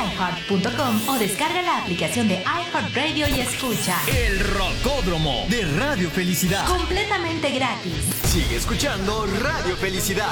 iHeart.com o descarga la aplicación de iHeartRadio y escucha El Rocódromo de Radio Felicidad. completamente gratis. Sigue escuchando Radio Felicidad.